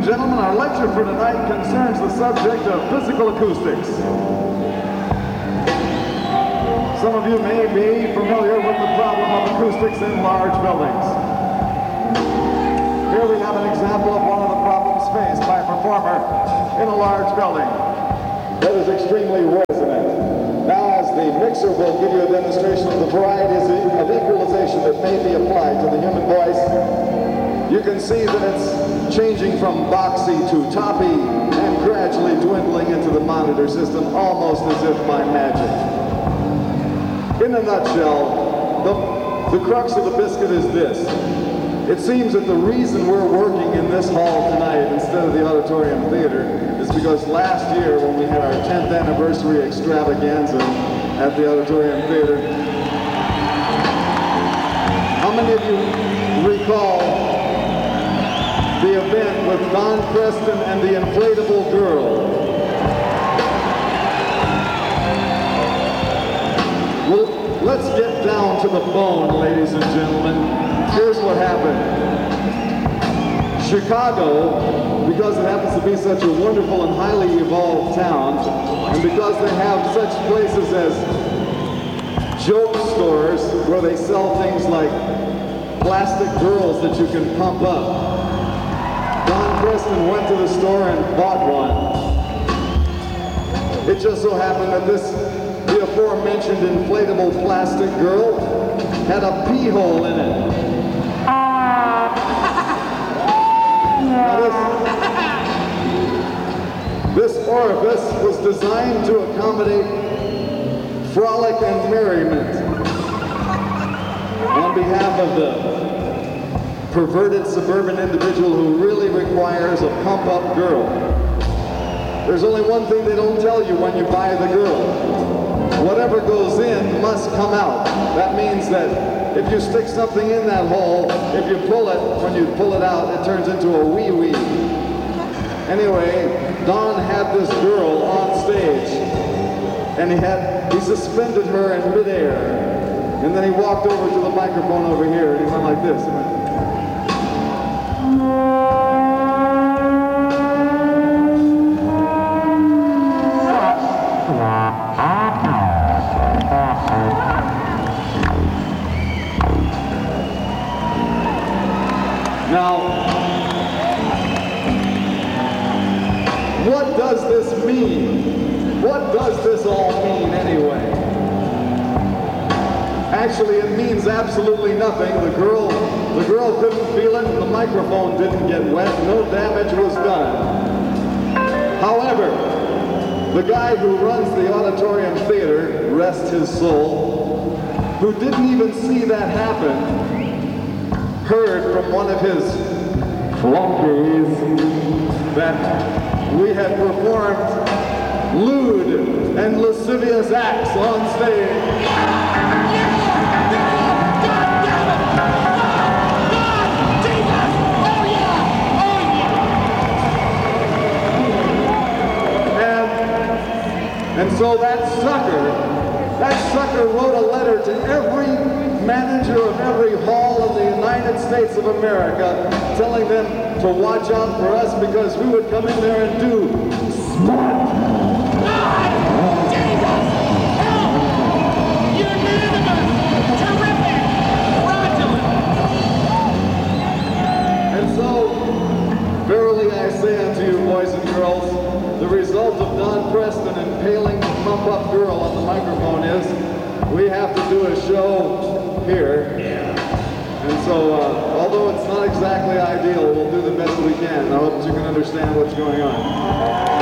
gentlemen, our lecture for tonight concerns the subject of physical acoustics. Some of you may be familiar with the problem of acoustics in large buildings. Here we have an example of one of the problems faced by a performer in a large building that is extremely resonant. Now, as the mixer will give you a demonstration of the varieties of equalization that may be applied to the human voice, you can see that it's changing from boxy to toppy and gradually dwindling into the monitor system almost as if by magic. In a nutshell, the crux of the biscuit is this. It seems that the reason we're working in this hall tonight instead of the Auditorium Theater is because last year when we had our 10th anniversary extravaganza at the Auditorium Theater, how many of you recall the event with Don Preston and the Inflatable Girl? Well, let's get down to the bone, ladies and gentlemen. Here's what happened. Chicago, because it happens to be such a wonderful and highly evolved town, and because they have such places as joke stores where they sell things like plastic girls that you can pump up, Don Preston went to the store and bought one. It just so happened that the aforementioned inflatable plastic girl had a pee hole in it. Now this orifice was designed to accommodate frolic and merriment on behalf of the perverted suburban individual who really requires a pump-up girl. There's only one thing they don't tell you when you buy the girl. Whatever goes in must come out. That means that if you stick something in that hole, if you pull it, when you pull it out, it turns into a wee-wee. Anyway, Don had this girl on stage, and he suspended her in midair, and then he walked over to the microphone over here, and he went like this. He went, now, what does this mean? What does this all mean anyway? Actually, it means absolutely nothing. The girl couldn't feel it, and the microphone didn't get wet. No damage was done. However, the guy who runs the Auditorium Theater, rest his soul, who didn't even see that happen, heard from one of his flunkies that we had performed lewd and lascivious acts on stage. And so that sucker wrote a letter to every manager of every hall in the United States of America telling them to watch out for us because we would come in there and do smart. God! Jesus! Help! Unanimous! Terrific! Fraudulent! And so, verily I say unto you, boys and girls, the result of Don Preston impaling the pump-up girl on the microphone is we have to do a show here. And so, although it's not exactly ideal, we'll do the best we can. I hope that you can understand what's going on.